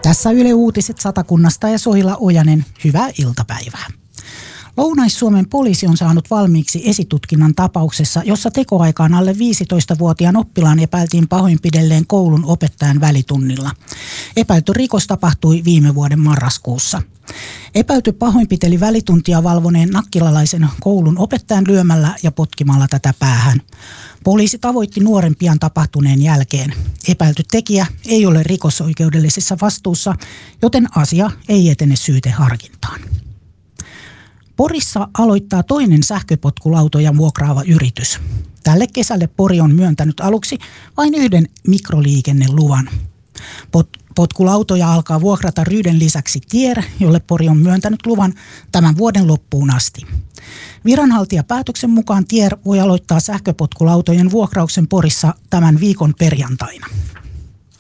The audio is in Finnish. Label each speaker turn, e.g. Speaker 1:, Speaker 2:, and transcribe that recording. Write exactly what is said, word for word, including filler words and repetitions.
Speaker 1: Tässä Yle Uutiset Satakunnasta ja Sohila Ojanen. Hyvää iltapäivää. Lounais-Suomen poliisi on saanut valmiiksi esitutkinnan tapauksessa, jossa tekoaikaan alle viisitoistavuotiaan oppilaan epäiltiin pahoinpidelleen koulun opettajan välitunnilla. Epäilty rikos tapahtui viime vuoden marraskuussa. Epäilty pahoinpiteli välituntia valvoneen nakkilalaisen koulun opettajan lyömällä ja potkimalla tätä päähän. Poliisi tavoitti nuoren pian tapahtuneen jälkeen. Epäilty tekijä ei ole rikosoikeudellisessa vastuussa, joten asia ei etene syyteharkintaan. Porissa aloittaa toinen sähköpotkulautoja vuokraava yritys. Tälle kesälle Pori on myöntänyt aluksi vain yhden mikroliikenneluvan. Pot- potkulautoja alkaa vuokrata Ryyden lisäksi Tier, jolle Pori on myöntänyt luvan tämän vuoden loppuun asti. Viranhaltijapäätöksen mukaan Tier voi aloittaa sähköpotkulautojen vuokrauksen Porissa tämän viikon perjantaina.